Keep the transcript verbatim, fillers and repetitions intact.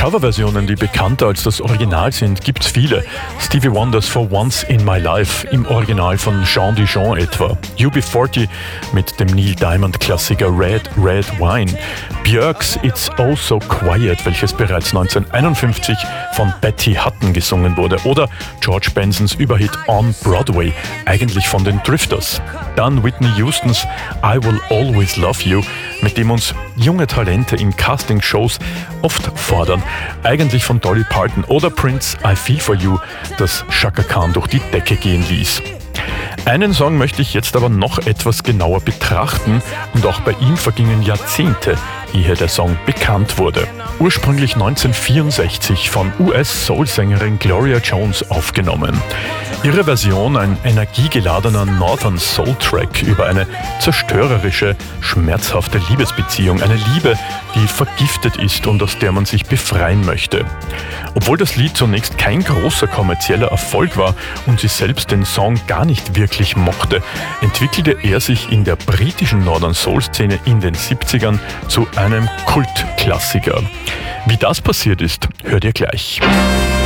Coverversionen, die bekannter als das Original sind, gibt's viele. Stevie Wonders For Once in My Life im Original von Jean Dijon etwa. U B vierzig mit dem Neil Diamond Klassiker Red Red Wine. Björks It's Oh So Quiet, welches bereits neunzehnhunderteinundfünfzig von Betty Hutton gesungen wurde. Oder George Bensons Überhit On Broadway, eigentlich von den Drifters. Dann Whitney Houstons I Will Always Love You, mit dem uns junge Talente in Castingshows oft fordern, eigentlich von Dolly Parton. Oder Prince I Feel For You, das Chaka Khan durch die Decke gehen ließ. Einen Song möchte ich jetzt aber noch etwas genauer betrachten und auch bei ihm vergingen Jahrzehnte, ehe der Song bekannt wurde. Ursprünglich neunzehnhundertvierundsechzig von U S-Soul-Sängerin Gloria Jones aufgenommen. Ihre Version, ein energiegeladener Northern Soul-Track über eine zerstörerische, schmerzhafte Liebesbeziehung. Eine Liebe, die vergiftet ist und aus der man sich befreien möchte. Obwohl das Lied zunächst kein großer kommerzieller Erfolg war und sie selbst den Song gar nicht wirklich mochte, entwickelte er sich in der britischen Northern Soul-Szene in den siebzigern zu einem Kultklassiker. Wie das passiert ist, hört ihr gleich.